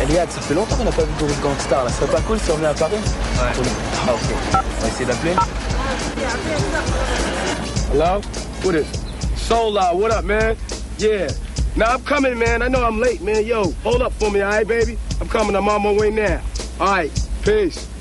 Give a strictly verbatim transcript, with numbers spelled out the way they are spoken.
Riyad, ça fait longtemps qu'on n'a pas vu de groupe Gangstar là. Ça serait pas cool si on venait à Paris? Ouais. Ah ok. On va essayer d'appeler. Hello? What is Soul Out, what up, man? Yeah. Now I'm coming, man. I know I'm late, man. Yo, hold up for me, all right, baby? I'm coming. I'm on my way now. All right. Peace.